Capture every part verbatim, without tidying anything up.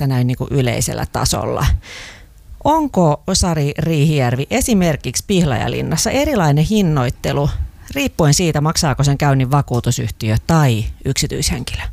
tästä näin niin kuin yleisellä tasolla. Onko, Sari Riihijärvi, esimerkiksi Pihlajalinnassa erilainen hinnoittelu riippuen siitä, maksaako sen käynnin vakuutusyhtiö tai yksityishenkilö?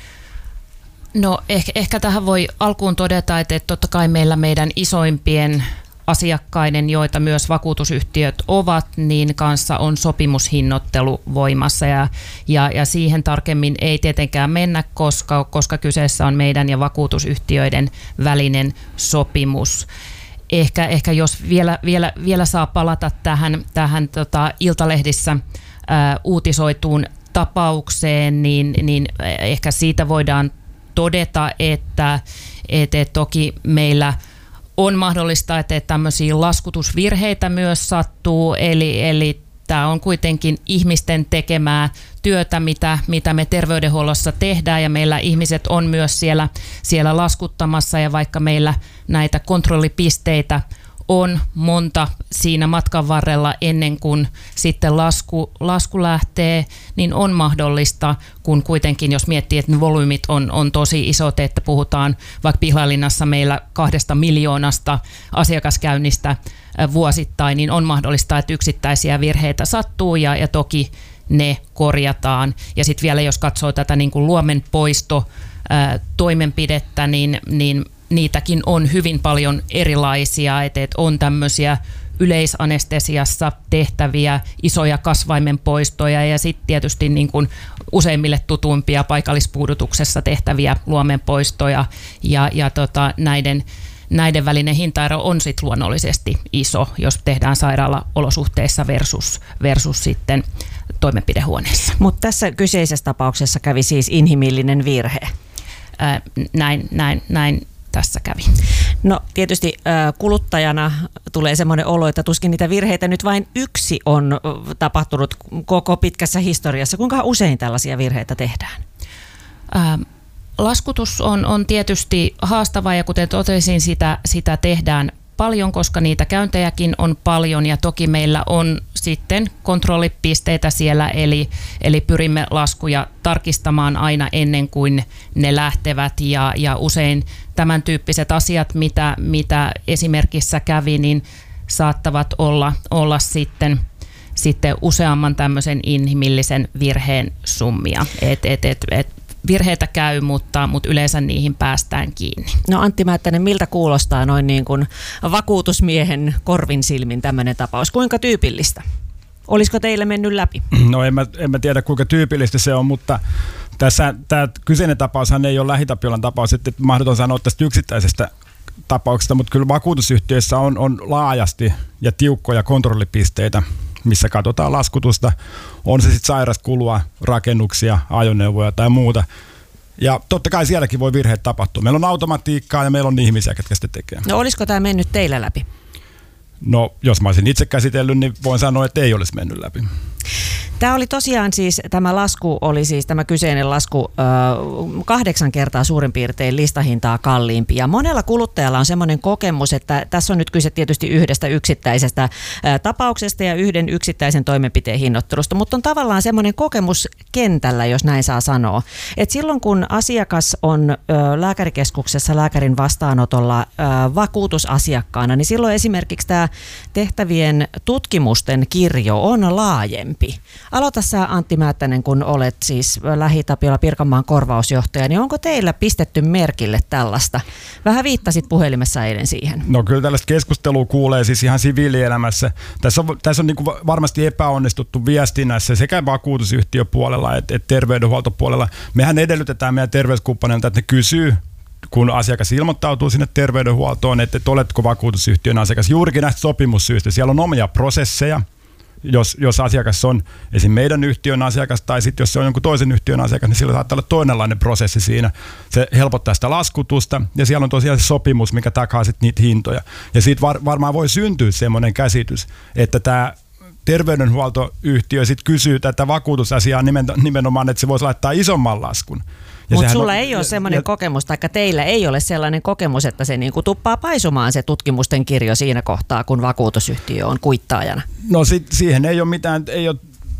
No ehkä, ehkä tähän voi alkuun todeta, että, että totta kai meillä meidän isoimpien asiakkaiden, joita myös vakuutusyhtiöt ovat, niin kanssa on sopimushinnoittelu voimassa ja, ja, ja siihen tarkemmin ei tietenkään mennä, koska, koska kyseessä on meidän ja vakuutusyhtiöiden välinen sopimus. Ehkä, ehkä jos vielä, vielä, vielä saa palata tähän, tähän tota, Iltalehdissä ää, uutisoituun tapaukseen, niin, niin ehkä siitä voidaan todeta, että, että toki meillä on mahdollista, että tämmöisiä laskutusvirheitä myös sattuu, eli, eli tämä on kuitenkin ihmisten tekemää työtä, mitä, mitä me terveydenhuollossa tehdään, ja meillä ihmiset on myös siellä, siellä laskuttamassa, ja vaikka meillä näitä kontrollipisteitä on monta siinä matkan varrella ennen kuin sitten lasku, lasku lähtee, niin on mahdollista, kun kuitenkin jos miettii, että ne volyymit on, on tosi isot, että puhutaan vaikka Pihlajalinnassa meillä kahdesta miljoonasta asiakaskäynnistä vuosittain, niin on mahdollista, että yksittäisiä virheitä sattuu ja, ja toki ne korjataan. Ja sitten vielä jos katsoo tätä niin kuin luomenpoisto ää, toimenpidettä, niin, niin niitäkin on hyvin paljon erilaisia, että et on tämmöisiä yleisanestesiassa tehtäviä isoja kasvaimenpoistoja ja sitten tietysti niin kuin useimmille tutuimpia paikallispuudutuksessa tehtäviä luomenpoistoja ja, ja tota, näiden, näiden välinen hintaero on sitten luonnollisesti iso, jos tehdään sairaalaolosuhteissa versus, versus sitten toimenpidehuoneessa. Mutta tässä kyseisessä tapauksessa kävi siis inhimillinen virhe. Ää, näin, näin, näin. Tässä kävi. No tietysti kuluttajana tulee semmoinen olo, että tuskin niitä virheitä nyt vain yksi on tapahtunut koko pitkässä historiassa. Kuinka usein tällaisia virheitä tehdään? Ää, laskutus on, on tietysti haastavaa ja kuten totesin, sitä, sitä tehdään paljon, koska niitä käyntejäkin on paljon ja toki meillä on sitten kontrollipisteitä siellä, eli, eli pyrimme laskuja tarkistamaan aina ennen kuin ne lähtevät ja, ja usein tämän tyyppiset asiat, mitä, mitä esimerkissä kävi, niin saattavat olla, olla sitten, sitten useamman tämmöisen inhimillisen virheen summia. Et, et, et, et, Virheitä käy, mutta, mutta yleensä niihin päästään kiinni. No Antti Määttänen, miltä kuulostaa noin niin kuin vakuutusmiehen korvin silmin tämmöinen tapaus? Kuinka tyypillistä? Olisiko teille mennyt läpi? No en mä, en mä tiedä kuinka tyypillistä se on, mutta tässä tämä kyseinen tapaushan ei ole LähiTapiolan tapaus, että mahdoton sanoa tästä yksittäisestä tapauksesta, mutta kyllä vakuutusyhtiöissä on, on laajasti ja tiukkoja kontrollipisteitä, missä katsotaan laskutusta, on se sitten sairaskulua, rakennuksia, ajoneuvoja tai muuta. Ja totta kai sielläkin voi virheet tapahtua. Meillä on automatiikkaa ja meillä on ihmisiä, ketkä sitä tekee. No olisiko tämä mennyt teillä läpi? No jos mä olisin itse käsitellyt, niin voin sanoa, että ei olisi mennyt läpi. Tämä oli tosiaan siis, tämä lasku oli siis, tämä kyseinen lasku kahdeksan kertaa suurin piirtein listahintaa kalliimpi. Ja monella kuluttajalla on semmoinen kokemus, että tässä on nyt kyse tietysti yhdestä yksittäisestä tapauksesta ja yhden yksittäisen toimenpiteen hinnoittelusta, mutta on tavallaan semmoinen kokemus kentällä, jos näin saa sanoa. Että silloin kun asiakas on lääkärikeskuksessa lääkärin vastaanotolla vakuutusasiakkaana, niin silloin esimerkiksi tämä tehtävien tutkimusten kirjo on laajempi. Aloita sä, Antti Määttänen, kun olet siis LähiTapiola Pirkanmaan korvausjohtaja, niin onko teillä pistetty merkille tällaista? Vähän viittasit puhelimessa eilen siihen. No kyllä tällaista keskustelua kuulee siis ihan siviilielämässä. Tässä on, tässä on niin kuin varmasti epäonnistuttu viestinnässä sekä vakuutusyhtiöpuolella että, että terveydenhuoltopuolella. Mehän edellytetään meidän terveyskumppaneilta, että ne kysyy, kun asiakas ilmoittautuu sinne terveydenhuoltoon, että, että oletko vakuutusyhtiön asiakas juurikin näistä sopimussyistä. Siellä on omia prosesseja. Jos, jos asiakas on esimerkiksi meidän yhtiön asiakas tai sitten jos se on jonkun toisen yhtiön asiakas, niin sillä saattaa olla toinenlainen prosessi siinä. Se helpottaa sitä laskutusta ja siellä on tosiaan se sopimus, mikä takaa sitten niitä hintoja. Ja siitä var, varmaan voi syntyä semmoinen käsitys, että tämä terveydenhuoltoyhtiö sitten kysyy tätä vakuutusasiaa nimenomaan, että se voisi laittaa isomman laskun. Mutta sulla on, ei ole semmoinen ja, kokemus, tai teillä ei ole sellainen kokemus, että se niinku tuppaa paisumaan se tutkimusten kirjo siinä kohtaa, kun vakuutusyhtiö on kuittaajana. No sit, siihen ei ole mitään, ei ole,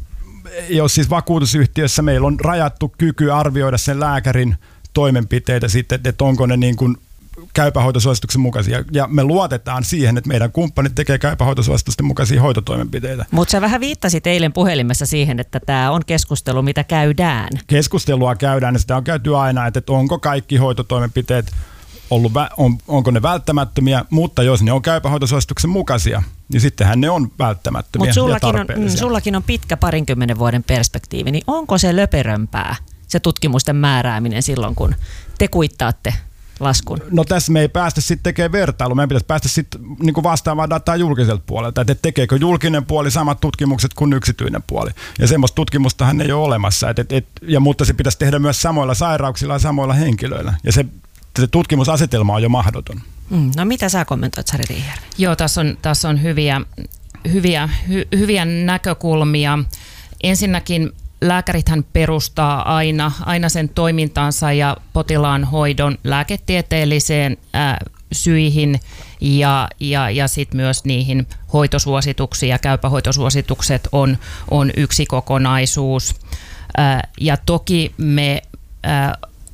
ei ole siis vakuutusyhtiössä, meillä on rajattu kyky arvioida sen lääkärin toimenpiteitä sitten, että onko ne niin kuin käypä hoitosuosituksen mukaisia. Ja me luotetaan siihen, että meidän kumppanit tekee käypä hoitosuositusten mukaisia hoitotoimenpiteitä. Mutta sä vähän viittasit eilen puhelimessa siihen, että tämä on keskustelu, mitä käydään. Keskustelua käydään ja sitä on käyty aina, että onko kaikki hoitotoimenpiteet ollut, on, onko ne välttämättömiä, mutta jos ne on käypä hoitosuosituksen mukaisia, niin sittenhän ne on välttämättömiä Mut ja tarpeellisia. Mutta sullakin on pitkä parinkymmenen vuoden perspektiivi, niin onko se löperömpää, se tutkimusten määrääminen silloin, kun te kuittaatte laskun? No tässä me ei päästä sitten tekemään vertailua. Meidän pitäisi päästä sitten niin vastaavaa dataa julkiselta puolelta, että tekeekö julkinen puoli samat tutkimukset kuin yksityinen puoli. Ja semmoista tutkimustahan ei ole olemassa, et, et, et, ja, mutta se pitäisi tehdä myös samoilla sairauksilla ja samoilla henkilöillä. Ja se, se tutkimusasetelma on jo mahdoton. Mm, no mitä sä kommentoit, Sari Riihijärvi? Joo, tässä on, tässä on hyviä, hyviä, hy, hyviä näkökulmia. Ensinnäkin lääkärithän perustaa aina, aina sen toimintansa ja potilaan hoidon lääketieteelliseen ää, syihin ja, ja, ja sitten myös niihin hoitosuosituksiin, ja käypähoitosuositukset on, on yksi kokonaisuus. Ää, ja toki me, ää,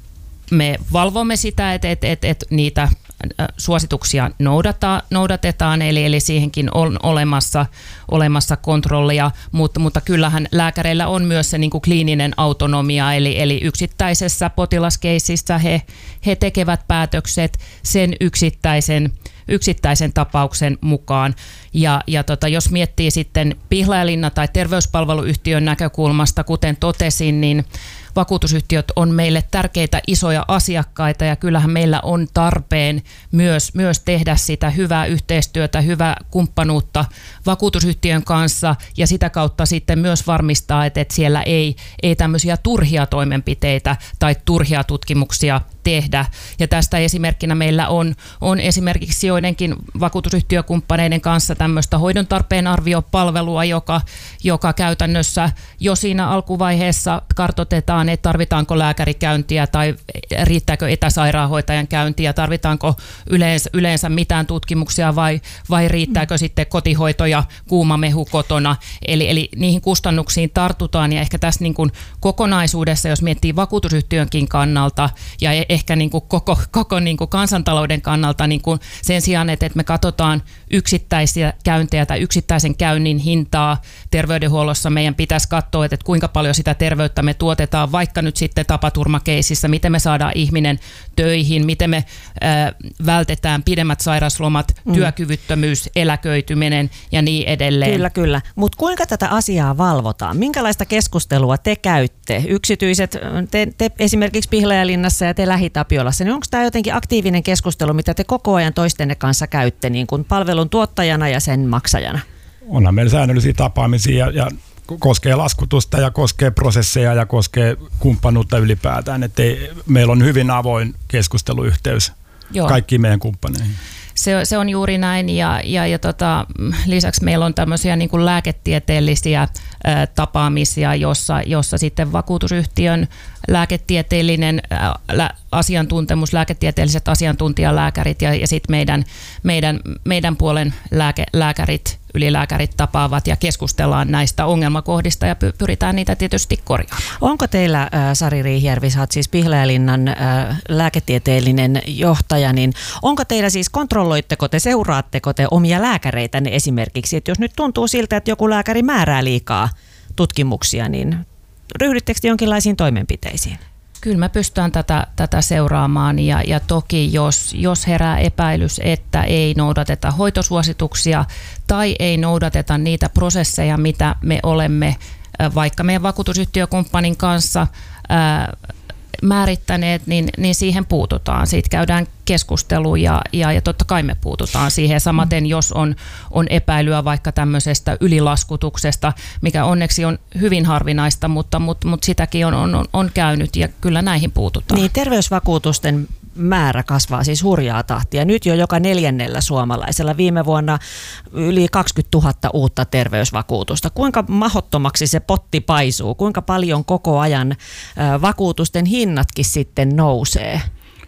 me valvomme sitä, että et, et, et niitä suosituksia noudata, noudatetaan, eli, eli siihenkin on olemassa, olemassa kontrollia, mutta, mutta kyllähän lääkäreillä on myös se niin kuin kliininen autonomia, eli, eli yksittäisessä potilaskeississä he, he tekevät päätökset sen yksittäisen, yksittäisen tapauksen mukaan. Ja, ja tota, jos miettii sitten Pihlajalinna tai terveyspalveluyhtiön näkökulmasta, kuten totesin, niin vakuutusyhtiöt on meille tärkeitä isoja asiakkaita, ja kyllähän meillä on tarpeen myös, myös tehdä sitä hyvää yhteistyötä, hyvää kumppanuutta vakuutusyhtiön kanssa, ja sitä kautta sitten myös varmistaa, että, että siellä ei, ei tämmöisiä turhia toimenpiteitä tai turhia tutkimuksia tehdä. Ja tästä esimerkkinä meillä on, on esimerkiksi joidenkin vakuutusyhtiökumppaneiden kanssa tämmöistä hoidon tarpeen arviopalvelua, joka, joka käytännössä jo siinä alkuvaiheessa kartoitetaan, että tarvitaanko lääkärikäyntiä tai riittääkö etäsairaanhoitajan käyntiä, tarvitaanko yleensä, yleensä mitään tutkimuksia vai, vai riittääkö mm. sitten kotihoito ja kuuma mehu kotona. Eli, eli niihin kustannuksiin tartutaan, ja ehkä tässä niin kuin kokonaisuudessa, jos miettii vakuutusyhtiönkin kannalta ja ehkä niin kuin koko, koko niin kuin kansantalouden kannalta, niin kuin sen sijaan, että me katsotaan yksittäisiä käyntejä tai yksittäisen käynnin hintaa terveydenhuollossa, meidän pitäisi katsoa, että kuinka paljon sitä terveyttä me tuotetaan, vaikka nyt sitten tapaturmakeisissä, miten me saadaan ihminen töihin, miten me äh, vältetään pidemmät sairauslomat, mm. työkyvyttömyys, eläköityminen ja niin edelleen. Kyllä, kyllä. Mutta kuinka tätä asiaa valvotaan? Minkälaista keskustelua te käytte? Yksityiset, te, te esimerkiksi Pihlajalinnassa ja te Lähi-Tapiolassa, niin onko tämä jotenkin aktiivinen keskustelu, mitä te koko ajan toistenne kanssa käytte niin kuin palvelun tuottajana ja sen maksajana? Onhan meillä säännöllisiä tapaamisia ja, ja koskee laskutusta ja koskee prosesseja ja koskee kumppanuutta ylipäätään. Että ei, meillä on hyvin avoin keskusteluyhteys Joo. kaikkiin meidän kumppaneihin. Se, se on juuri näin, ja, ja, ja tota, lisäksi meillä on tämmöisiä niin kuin lääketieteellisiä ä, tapaamisia, jossa, jossa sitten vakuutusyhtiön lääketieteellinen ä, lä, asiantuntemus, lääketieteelliset asiantuntijalääkärit ja, ja sitten meidän, meidän, meidän puolen lääke, lääkärit, ylilääkärit tapaavat ja keskustellaan näistä ongelmakohdista ja pyritään niitä tietysti korjaamaan. Onko teillä, äh, Sari Riihijärvi, sä oot siis Pihlajalinnan äh, lääketieteellinen johtaja, niin onko teillä siis, kontrolloitteko te, seuraatteko te omia lääkäreitänne esimerkiksi, että jos nyt tuntuu siltä, että joku lääkäri määrää liikaa tutkimuksia, niin ryhdyttekö te jonkinlaisiin toimenpiteisiin? Kyllä me pystytään tätä, tätä seuraamaan, ja, ja toki jos, jos herää epäilys, että ei noudateta hoitosuosituksia tai ei noudateta niitä prosesseja, mitä me olemme vaikka meidän vakuutusyhtiökumppanin kanssa ää, määrittäneet, niin, niin siihen puututaan. Siitä käydään keskustelua ja, ja, ja totta kai me puututaan siihen. Samaten jos on, on epäilyä vaikka tämmöisestä ylilaskutuksesta, mikä onneksi on hyvin harvinaista, mutta, mutta, mutta sitäkin on, on, on käynyt ja kyllä näihin puututaan. Niin, terveysvakuutusten määrä kasvaa siis hurjaa tahtia. Nyt jo joka neljännellä suomalaisella. Viime vuonna yli kaksikymmentätuhatta uutta terveysvakuutusta. Kuinka mahdottomaksi se potti paisuu? Kuinka paljon koko ajan äh, vakuutusten hinnatkin sitten nousee?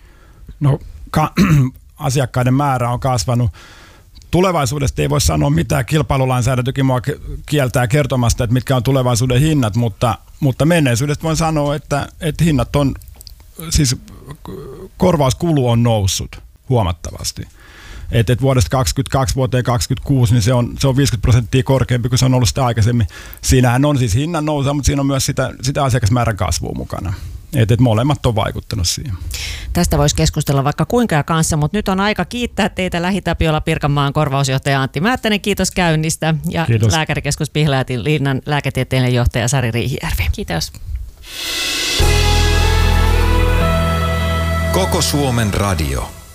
No ka- asiakkaiden määrä on kasvanut. Tulevaisuudesta ei voi sanoa mitään. Kilpailulainsäädäntökin mua kieltää kertomasta, että mitkä on tulevaisuuden hinnat, mutta, mutta menneisyydestä voin sanoa, että, että hinnat on, siis korvauskulu on noussut. huomattavasti. Et, et vuodesta kaksikymmentäkaksi vuoteen kaksikymmentäkuusi niin se on, se on viisikymmentä prosenttia korkeampi kuin se on ollut sitä aikaisemmin. Siinähän on siis hinnan nousua, mutta siinä on myös sitä, sitä asiakasmäärän kasvua mukana. Et, et molemmat on vaikuttanut siihen. Tästä voisi keskustella vaikka kuinka ja kanssa, mutta nyt on aika kiittää teitä LähiTapiola Pirkanmaan korvausjohtaja Antti Määttänen. Kiitos käynnistä. Ja Kiitos. Lääkärikeskus Pihlajätin liinnan lääketieteellinen johtaja Sari Riihijärvi. Kiitos. Koko Suomen radio.